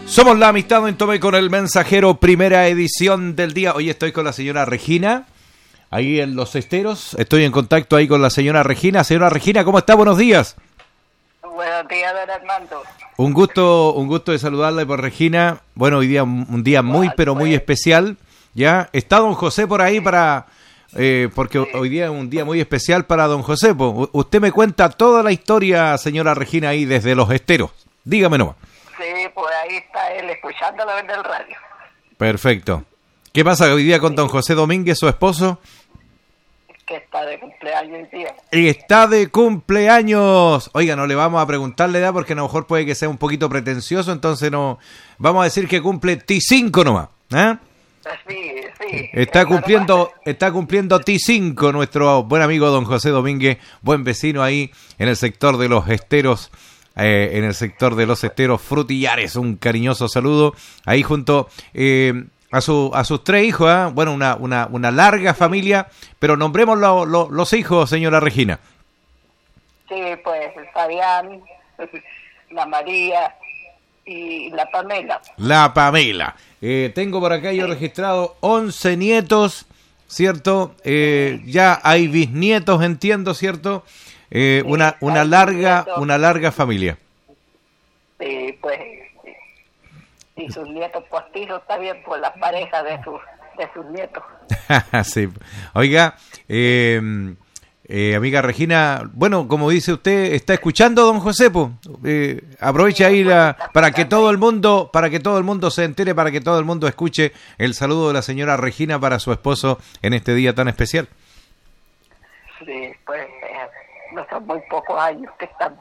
Somos La Amistad en Tomé con El Mensajero, primera edición del día. Hoy estoy con la señora Regina, ahí en Los Esteros. Estoy en contacto ahí con la señora Regina. Señora Regina, ¿cómo está? Buenos días. Buenos días, don Armando. Un gusto de saludarla por Regina. Bueno, hoy día un día muy, pero muy especial. ¿Ya? ¿Está don José por ahí para...? Porque hoy día es un día muy especial para don José. Usted me cuenta toda la historia, señora Regina, ahí desde Los Esteros. Dígame nomás. Sí, pues ahí está él escuchando la del radio. Perfecto. ¿Qué pasa hoy día con don José Domínguez, su esposo? Que está de cumpleaños hoy día. Está de cumpleaños. Oiga, no le vamos a preguntar la edad porque a lo mejor puede que sea un poquito pretencioso, entonces no. Vamos a decir que cumple T5 nomás. ¿Eh? Sí. Está cumpliendo T5 nuestro buen amigo don José Domínguez, buen vecino ahí en el sector de Los Esteros. En el sector de Los Esteros Frutillares, un cariñoso saludo ahí junto a sus tres hijos, ¿eh? Bueno, una larga familia, pero nombremos los hijos, señora Regina. Sí, pues Fabián, la María y la Pamela. La Pamela. Tengo por acá yo registrado 11 nietos, ¿cierto? Ya hay bisnietos, entiendo, ¿cierto? Una larga familia. Sí, pues, y sus nietos postizos también por las parejas de sus nietos. Sí. Oiga, amiga Regina, bueno, como dice usted, ¿está escuchando don José? Aprovecha ahí para que todo el mundo se entere, para que todo el mundo escuche el saludo de la señora Regina para su esposo en este día tan especial. Sí, pues no son muy pocos años que están.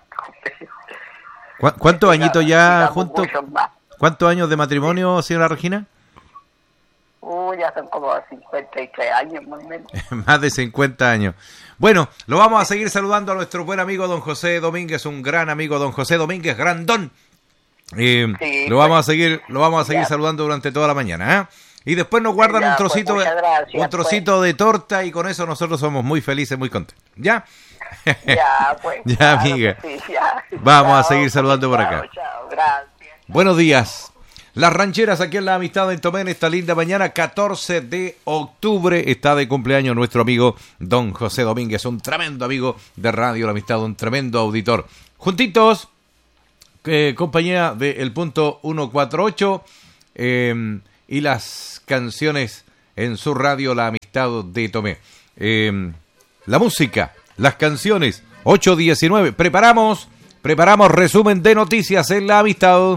¿Cuántos añitos ya juntos? Más. ¿Cuántos años de matrimonio, señora Regina? Ya son como 53 años más o menos. Más de 50 años. Bueno, lo vamos a seguir saludando a nuestro buen amigo don José Domínguez, un gran amigo don José Domínguez, grandón. Sí, lo vamos a seguir saludando durante toda la mañana, ¿eh? Y después nos guardan un trocito de torta y con eso nosotros somos muy felices, muy contentos. ¿Ya? Ya, pues. Ya, claro, amiga. Sí, ya. Vamos a seguir saludando por acá. Chao, gracias. Buenos días. Las rancheras aquí en La Amistad en Tomé en esta linda mañana, 14 de octubre, está de cumpleaños nuestro amigo don José Domínguez, un tremendo amigo de Radio La Amistad, un tremendo auditor. Juntitos, compañía de El Punto 148 y las canciones en su radio La Amistad de Tomé. La música, las canciones, 8:19. Preparamos resumen de noticias en La Amistad.